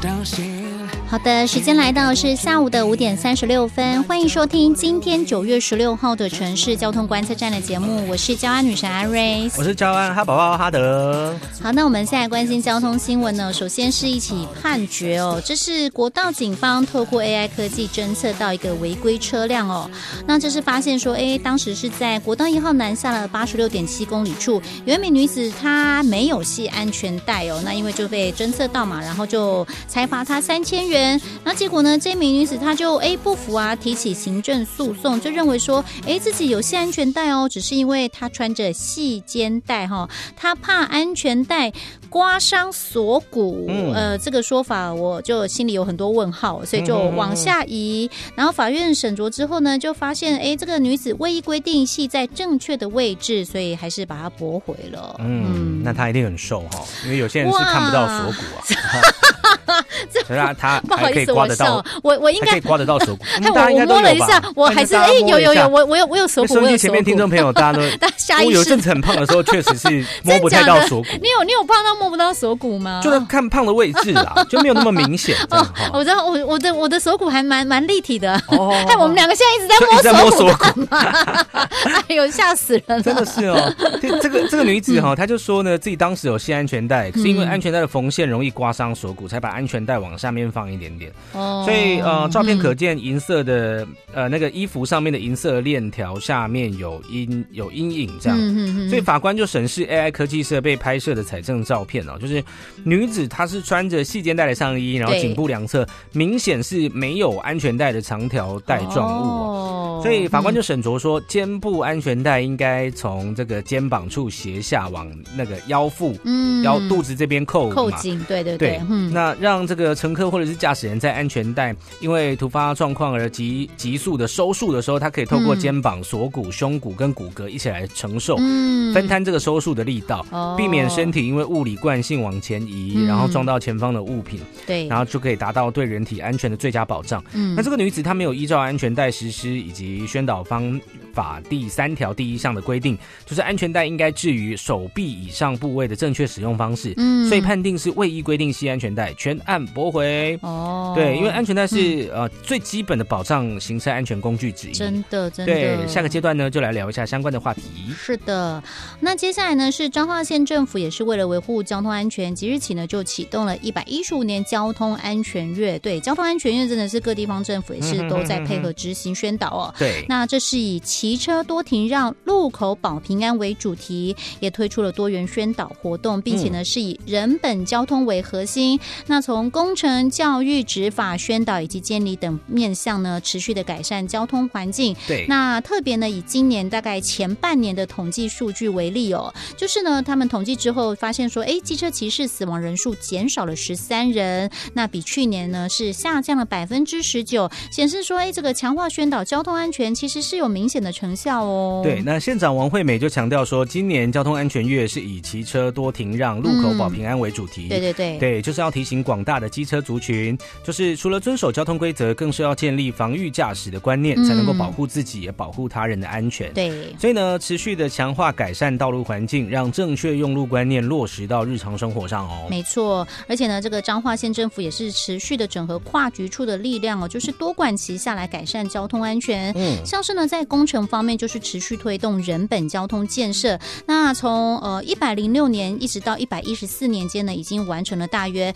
好的，时间来到是下午的5点36分，欢迎收听今天9月16号的城市交通观测站的节目，我是交安女神安瑞， 我是交安哈宝宝哈德。 好，那我们现在关心交通新闻呢，首先是一起判决哦，这是国道警方透过 AI 科技侦测到一个违规车辆哦，那这是发现说，当时是在国道1号南下了86.7公里处，有一名女子她没有系安全带哦，那因为就被侦测到嘛，然后就裁罚她3000元。那结果呢，这名女子她就不服啊，提起行政诉讼，就认为说自己有系安全带哦，只是因为她穿着细肩带她怕安全带刮伤锁骨，这个说法我就心里有很多问号，所以就往下移。然后法院审酌之后呢，就发现这个女子未依规定系在正确的位置，所以还是把它驳回了。 那她一定很瘦因为有些人是看不到锁骨啊。所以他不好意思， 刮得到， 我应该可以刮得到锁骨。 我摸了一下，我还是有，我有锁骨。 收音机前面听众朋友，大家都我有阵子很胖的时候，确实是摸不太到锁骨。 你有胖到摸不到锁骨吗？ 就是看胖的位置啊，就没有那么明显。 我知道，我的锁骨还蛮立体的。害我们两个现在一直在摸锁骨。哎呦，吓死人了！ 真的是哦。这个女子她就说呢，自己当时有系安全带，是因为安全带的缝线容易刮伤锁骨，才把安全带往下面放一点点。所以照片可见银色的那个衣服上面的银色链条下面有阴影这样。所以法官就审视 AI 科技设备拍摄的采证照片就是女子她是穿着细肩带的上衣，然后颈部两侧明显是没有安全带的长条带状物所以法官就审酌说，肩部安全带应该从这个肩膀处斜下往那个腰腹、肚子这边扣紧，对。 那让这个乘客或者是驾驶人在安全带因为突发状况而急速的收束的时候，他可以透过肩膀、锁骨、胸骨跟骨骼一起来承受，分摊这个收束的力道，避免身体因为物理惯性往前移，然后撞到前方的物品，对，然后就可以达到对人体安全的最佳保障。那这个女子她没有依照安全带实施以及宣导方法第3条第1项的规定，就是安全带应该置于手臂以上部位的正确使用方式，所以判定是未依规定系安全带，全案驳回。对，因为安全带是最基本的保障行车安全工具之一。真的。对，下个阶段呢，就来聊一下相关的话题。 是的，那接下来呢，是彰化县政府也是为了维护交通安全，即日起呢就启动了115年交通安全月。对，交通安全月真的是各地方政府也是都在配合执行宣导对，那这是以骑车多停让、路口保平安为主题，也推出了多元宣导活动，并且呢是以人本交通为核心。那从工程、教育、执法、宣导以及监理等面向呢，持续的改善交通环境。对，那特别呢以今年大概前半年的统计数据为例就是呢他们统计之后发现说，机车骑士死亡人数减少了13人，那比去年呢是下降了19%，显示说这个强化宣导交通安全其实是有明显的成效对，那县长王惠美就强调说，今年交通安全月是以骑车多停让、路口保平安为主题。对，就是要提醒广大的机车族群，就是除了遵守交通规则，更是要建立防御驾驶的观念，才能够保护自己也保护他人的安全。对，所以呢持续的强化改善道路环境，让正确用路观念落实到日常生活上没错，而且呢这个彰化县政府也是持续的整合跨局处的力量就是多管齐下来改善交通安全。像是呢在工程方面就是持续推动人本交通建设，那从106年一直到114年间呢，已经完成了大约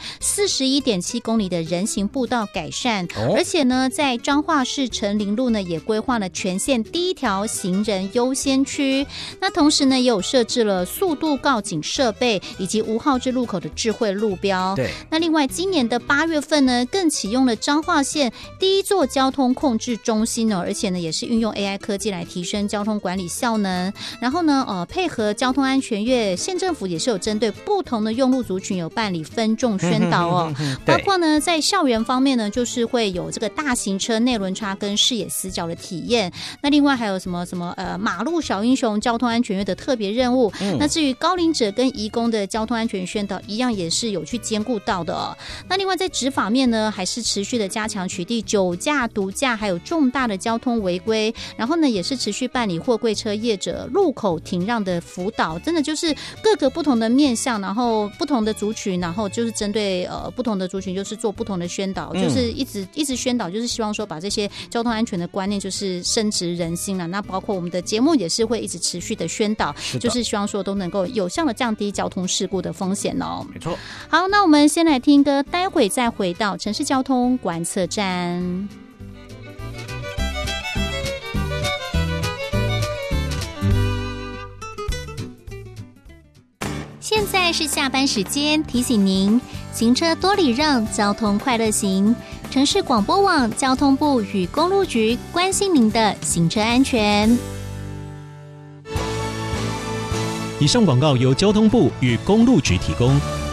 41.7公里的人行步道改善，而且呢在彰化市成林路呢也规划了全县第1条行人优先区，那同时呢也有设置了速度告警设备以及无号志路口的智慧路标。对，那另外今年的8月份呢更启用了彰化县第1座交通控制中心而且呢也是运用 AI 科技来提升交通管理效能，然后呢配合交通安全月，县政府也是有针对不同的用路族群有办理分众宣导包括呢在校园方面呢就是会有这个大型车内轮差跟视野死角的体验，那另外还有什么马路小英雄交通安全月的特别任务那至于高龄者跟移工的交通安全宣导一样也是有去兼顾到的那另外在执法面呢还是持续的加强取缔酒驾、毒驾还有重大的交通违规，然后呢也是持续办理货柜车业者路口停让的辅导，真的就是各个不同的面向，然后不同的族群，然后就是针对不同的族群，就是做不同的宣导，就是一直宣导，就是希望说把这些交通安全的观念就是深植人心了。那包括我们的节目也是会一直持续的宣导，就是希望说都能够有效的降低交通事故的风险哦。 没错。 好，那我们先来听歌，待会再回到城市交通观测站。现在是下班时间，提醒您行车多礼让，交通快乐行。城市广播网交通部与公路局关心您的行车安全。 以上广告由交通部与公路局提供。